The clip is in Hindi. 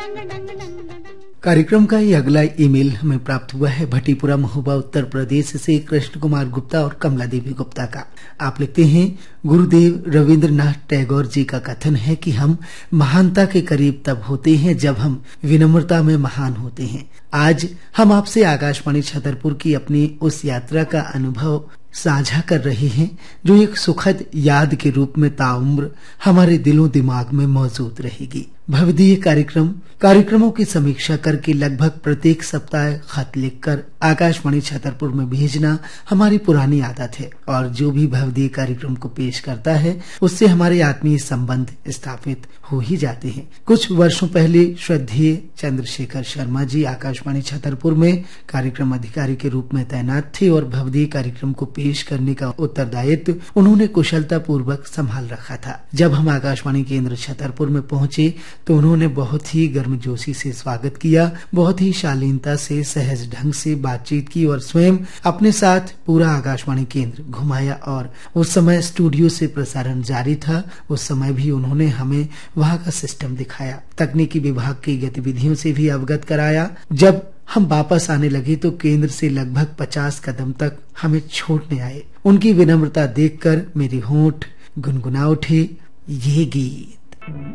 कार्यक्रम का ये अगला ईमेल हमें प्राप्त हुआ है भटीपुरा महोबा उत्तर प्रदेश से कृष्ण कुमार गुप्ता और कमला देवी गुप्ता का। आप लिखते हैं, गुरुदेव रविंद्रनाथ टैगोर जी का कथन है कि हम महानता के करीब तब होते हैं जब हम विनम्रता में महान होते हैं। आज हम आपसे आकाशवाणी छतरपुर की अपनी उस यात्रा का अनुभव साझा कर रहे हैं जो एक सुखद याद के रूप में ताउम्र हमारे दिलों दिमाग में मौजूद रहेगी। भवदीय कार्यक्रमों की समीक्षा करके लगभग प्रत्येक सप्ताह खत लिखकर आकाशवाणी छतरपुर में भेजना हमारी पुरानी आदत है और जो भी भवदीय कार्यक्रम को पेश करता है उससे हमारे आत्मीय संबंध स्थापित हो ही जाते हैं। कुछ वर्षों पहले श्रद्धेय चंद्रशेखर शर्मा जी आकाशवाणी छतरपुर में कार्यक्रम अधिकारी के रूप में तैनात थे और भवदीय कार्यक्रम को पेश करने का उत्तरदायित्व उन्होंने कुशलता पूर्वक संभाल रखा था। जब हम आकाशवाणी केंद्र छतरपुर में पहुंचे तो उन्होंने बहुत ही गर्मजोशी से स्वागत किया, बहुत ही शालीनता से सहज ढंग से बातचीत की और स्वयं अपने साथ पूरा आकाशवाणी केंद्र घुमाया। और उस समय स्टूडियो से प्रसारण जारी था, उस समय भी उन्होंने हमें वहां का सिस्टम दिखाया, तकनीकी विभाग की गतिविधियों से भी अवगत कराया। जब हम वापस आने लगे तो केंद्र से लगभग 50 कदम तक हमें छोड़ने आए। उनकी विनम्रता देखकर मेरे होंठ गुनगुना उठे ये गीत।